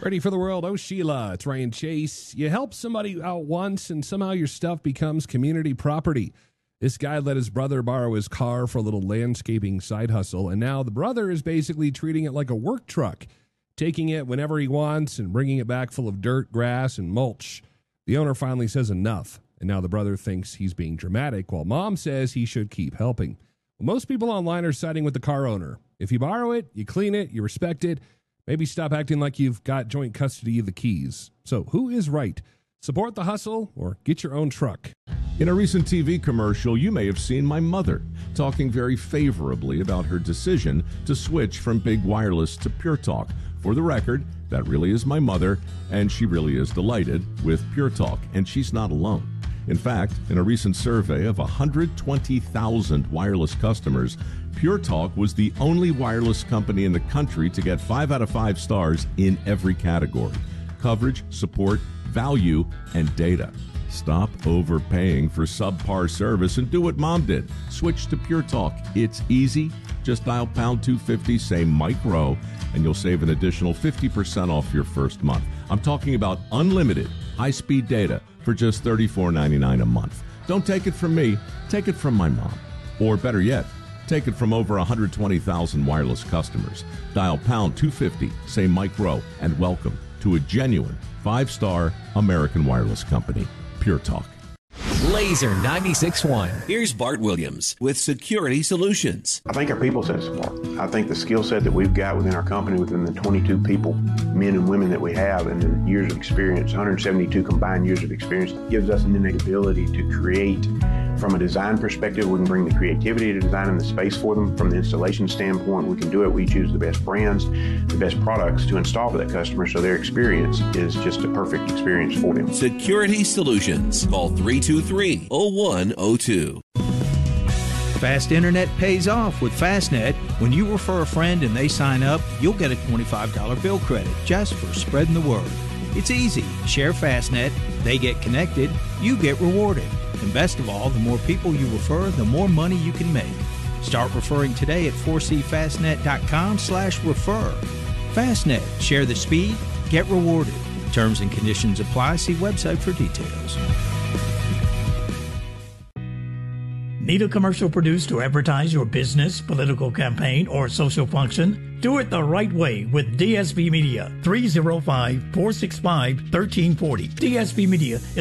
Ready for the world? Oh, Sheila. It's Ryan Chase. You help somebody out once and somehow your stuff becomes community property. This guy let his brother borrow his car for a little landscaping side hustle, and now the brother is basically treating it like a work truck, taking it whenever he wants and bringing it back full of dirt, grass, and mulch. The owner finally says enough, and now the brother thinks he's being dramatic, while mom says he should keep helping. Well, most people online are siding with the car owner. If you borrow it, you clean it, you respect it, maybe stop acting like you've got joint custody of the keys. So who is right? Support the hustle or get your own truck. In a recent TV commercial, you may have seen my mother talking very favorably about her decision to switch from Big Wireless to Pure Talk. For the record, that really is my mother, and she really is delighted with Pure Talk, and she's not alone. In fact, in a recent survey of 120,000 wireless customers, Pure Talk was the only wireless company in the country to get 5 out of 5 stars in every category: coverage, support, value, and data. Stop overpaying for subpar service and do what Mom did. Switch to Pure Talk. It's easy. Just dial pound 250, say Mike Rowe, and you'll save an additional 50% off your first month. I'm talking about unlimited high-speed data for just $34.99 a month. Don't take it from me. Take it from my mom. Or better yet, take it from over 120,000 wireless customers. Dial pound 250, say Mike Rowe, and welcome to a genuine 5-star American wireless company, Pure Talk. Laser 96.1. Here's Bart Williams with Security Solutions. I think our people set us apart. I think the skill set that we've got within our company, within the 22 people, men and women that we have, and the years of experience, 172 combined years of experience, gives us an innate ability to create. From a design perspective, we can bring the creativity to designing the space for them. From the installation standpoint, we can do it. We choose the best brands, the best products to install for that customer, so their experience is just a perfect experience for them. Security Solutions. Call 323-0102. Fast internet pays off with Fastnet. When you refer a friend and they sign up, you'll get a $25 bill credit just for spreading the word. It's easy. Share Fastnet, they get connected, you get rewarded. And best of all, the more people you refer, the more money you can make. Start referring today at 4cfastnet.com/refer. Fastnet. Share the speed, get rewarded. Terms and conditions apply. See website for details. Need a commercial produced to advertise your business, political campaign, or social function? Do it the right way with DSP Media. 305-465-1340. DSP Media is